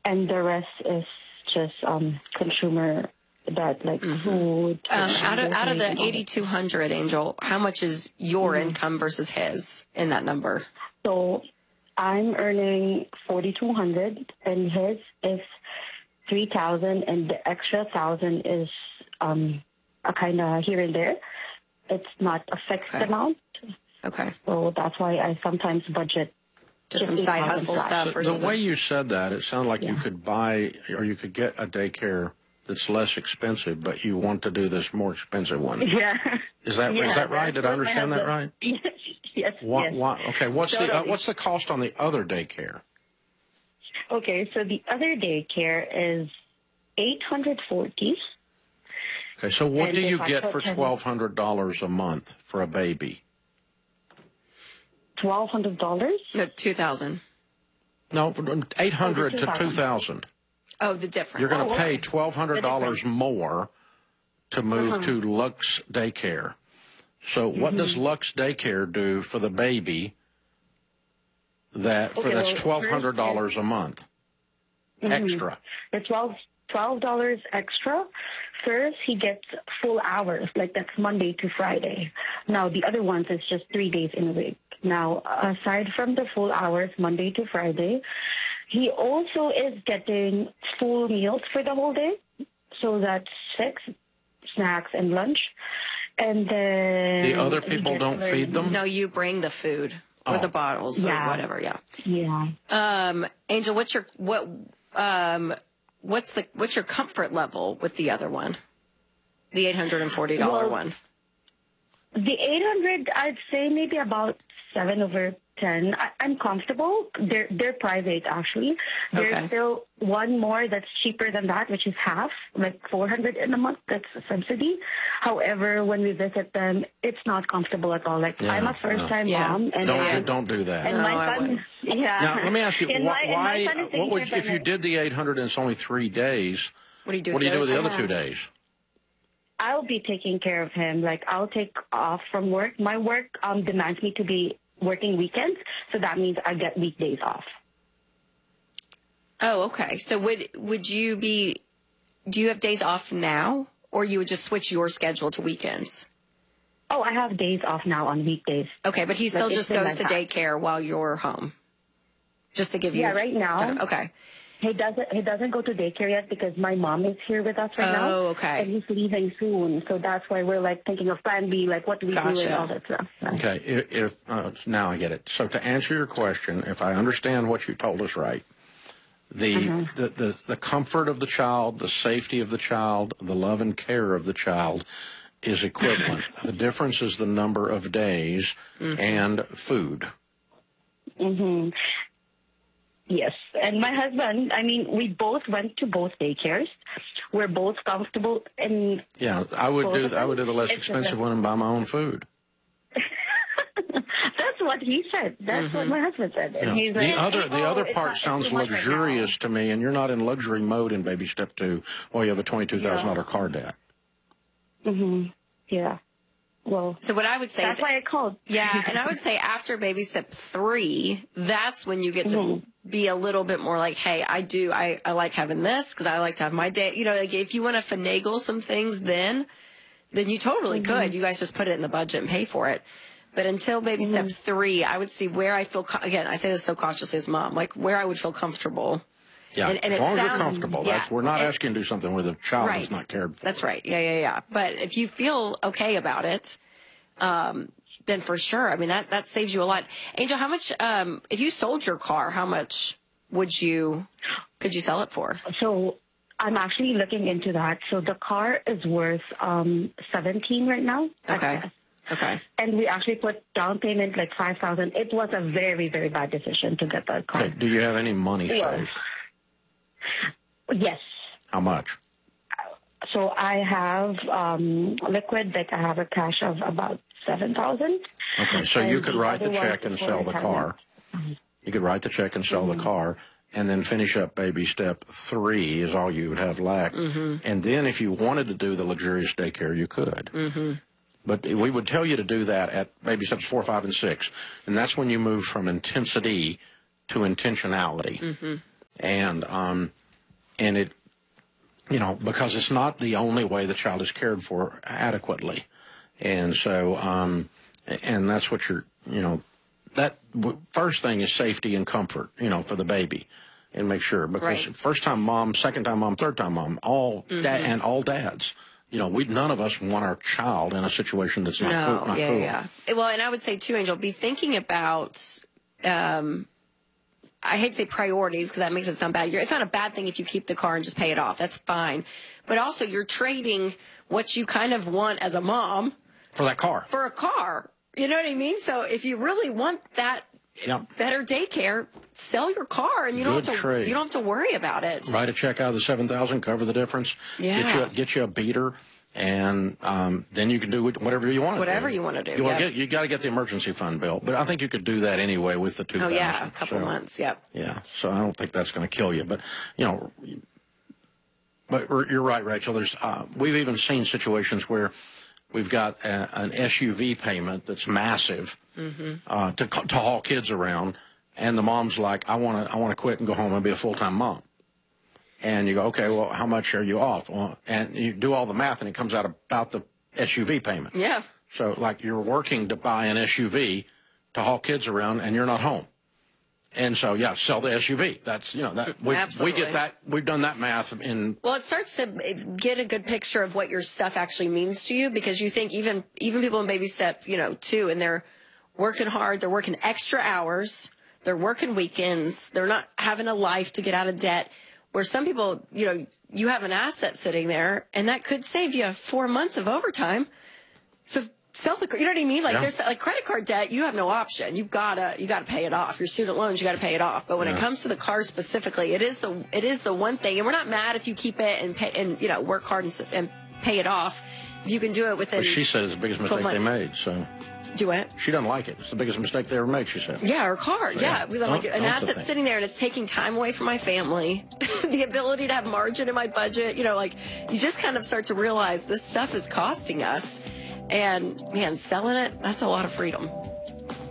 and the rest is just consumer debt, like food. Out of the 8,200, Angel, how much is your income versus his in that number? So I'm earning 4,200, and his is 3,000, and the extra 1,000 is a kind of here and there. It's not a fixed amount. Okay. So that's why I sometimes budget just some side hustle stuff. So the way you said that, it sounded like you could buy or you could get a daycare that's less expensive, but you want to do this more expensive one. Yeah. Is that right? Did I understand that right? Yes. Okay. What's the cost on the other daycare? Okay, so the other daycare is $840. Okay, so what do you get for $1,200 a month for a baby? $1,200? No, 2,000. No, 800 to 2,000. Oh, the difference. You're going to pay $1,200 more to move to Lux Daycare. So what does Lux Daycare do for the baby that's $1,200 a month extra? The $12 extra. First, he gets full hours, like that's Monday to Friday. Now, the other ones is just 3 days in a week. Now, aside from the full hours, Monday to Friday, he also is getting full meals for the whole day. So that's 6 snacks and lunch. And then the other people don't feed them? No, you bring the food or the bottles or whatever. Yeah. Angel, what's your comfort level with the other one? The $840 one. The 800, I'd say maybe about 7/10. I'm comfortable. They're private, actually. There's still one more that's cheaper than that, which is half, like $400 in a month. That's a subsidy. However, when we visit them, it's not comfortable at all. Like I'm a first-time mom, and don't do that. And my son, Now let me ask you, why? What would if you did the 800 and it's only 3 days? What do you do? What do you do with the other 2 days? I'll be taking care of him. Like, I'll take off from work. My work demands me to be working weekends, so that means I get weekdays off. Oh, okay. So would you be, do you have days off now, or you would just switch your schedule to weekends? Oh, I have days off now on weekdays. Okay, but he still just goes to daycare while you're home, just to give you... Yeah, right now. Okay. He doesn't go to daycare yet because my mom is here with us right now. Oh, okay. And he's leaving soon, so that's why we're like thinking of plan B, like what do we do and all that stuff. Okay, now I get it. So to answer your question, if I understand what you told us right, the comfort of the child, the safety of the child, the love and care of the child is equivalent. The difference is the number of days and food. Mm-hmm. Yes, and my husband, I mean, we both went to both daycares. We're both comfortable in... Yeah, I would do the less expensive one and buy my own food. That's what he said. That's what my husband said. And he's like, the other part sounds luxurious to me, and you're not in luxury mode in baby step 2 while you have a $22,000 car debt. Mm-hmm. Yeah. Well, so what I would say that's why I called. Yeah, and I would say after baby step 3, that's when you get to be a little bit more like, hey, I like having this because I like to have my day. You know, like if you want to finagle some things, then you totally could. You guys just put it in the budget and pay for it. But until baby step 3, I would see where I feel, again, I say this so cautiously as mom, like where I would feel comfortable. Yeah, and as long as you're comfortable. We're not asking you to do something where the child is not cared for. That's right. Yeah. But if you feel okay about it, then for sure. I mean, that saves you a lot. Angel, how much, if you sold your car, how much could you sell it for? So I'm actually looking into that. So the car is worth 17 right now. Okay. And we actually put down payment like $5,000. It was a very, very bad decision to get that car. Okay. Do you have any money saved? Yes. How much? So I have liquid, like I have a cash of about $7,000. Okay, so you could write the check and sell the car. You could write the check and sell the car, and then finish up baby step 3 is all you would have left. And then if you wanted to do the luxurious daycare, you could. But we would tell you to do that at baby steps 4, 5, and 6. And that's when you move from intensity to intentionality. And and it, you know, because it's not the only way the child is cared for adequately. And so, and that's what you're, you know, that first thing is safety and comfort, you know, for the baby, and make sure, because first time mom, second time mom, third time mom, all and all dads, you know, none of us want our child in a situation that's not cool. Yeah. Well, and I would say too, Angel, be thinking about, I hate to say priorities because that makes it sound bad. It's not a bad thing if you keep the car and just pay it off. That's fine. But also you're trading what you kind of want as a mom for that car. For a car. You know what I mean? So if you really want that better daycare, sell your car and you don't have to worry about it. Write a check out of the $7,000, cover the difference. Yeah. Get you a beater. And then you can do whatever you want to do. Whatever you want to do. You got to get the emergency fund built. But I think you could do that anyway with the $2,000. Oh, yeah, a couple months, Yeah, so I don't think that's going to kill you. But, you know, but you're right, Rachel. We've even seen situations where we've got an SUV payment that's massive to haul kids around. And the mom's like, I want to quit and go home and be a full-time mom. And you go, okay, well, how much are you off? Well, and you do all the math, and it comes out about the SUV payment. Yeah. So, like, you're working to buy an SUV to haul kids around, and you're not home. And so, yeah, sell the SUV. That's, you know, that we get that. We've done that math in. Well, it starts to get a good picture of what your stuff actually means to you, because you think even people in baby step, 2, and they're working hard, they're working extra hours, they're working weekends, they're not having a life to get out of debt. Where some people, you have an asset sitting there, and that could save you 4 months of overtime. So sell the, you know what I mean? Like there's like credit card debt, you have no option. You gotta pay it off. Your student loans, you gotta pay it off. But when it comes to the car specifically, it is the one thing. And we're not mad if you keep it and pay and work hard and pay it off. If you can do it within. But she said it's the biggest mistake they made. So. Do it. She doesn't like it. It's the biggest mistake they ever made, she said. Yeah, her car. So, yeah. Because I'm like, an asset sitting there, and it's taking time away from my family. The ability to have margin in my budget. You just kind of start to realize this stuff is costing us. And, man, selling it, that's a lot of freedom.